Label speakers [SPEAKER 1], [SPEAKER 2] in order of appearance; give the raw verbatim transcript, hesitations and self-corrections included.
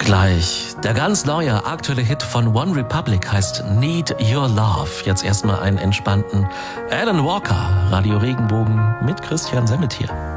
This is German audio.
[SPEAKER 1] gleich. Der ganz neue, aktuelle Hit von One Republic heißt Need Your Love. Jetzt erstmal einen entspannten Alan Walker, Radio Regenbogen mit Christian Semmetier.